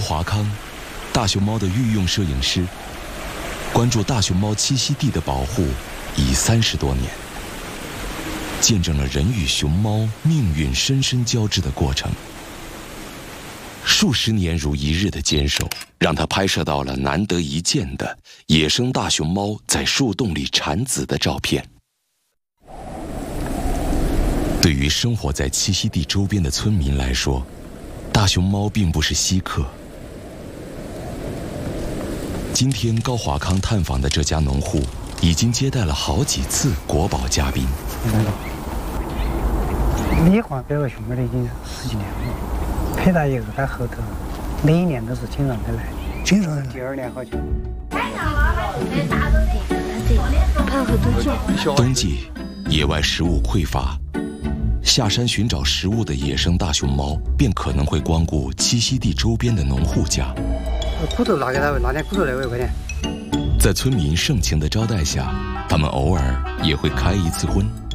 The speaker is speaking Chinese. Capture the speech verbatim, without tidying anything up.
华康，大熊猫的御用摄影师，关注大熊猫栖息地的保护已三十多年，见证了人与熊猫命运深深交织的过程。数十年如一日的坚守，让他拍摄到了难得一见的野生大熊猫在树洞里产子的照片。对于生活在栖息地周边的村民来说，大熊猫并不是稀客。今天高华康探访的这家农户，已经接待了好几次国宝嘉宾。 你换这个熊猫的已经十几年了，裴大爷在后头，每一年都是经常的来，经常第二年好久。 冬季，野外食物匮乏，下山寻找食物的野生大熊猫便可能会光顾栖息地周边的农户家。 骨头拿给他，拿点骨头来喂，快点。 在村民盛情的招待下，他们偶尔也会开一次荤。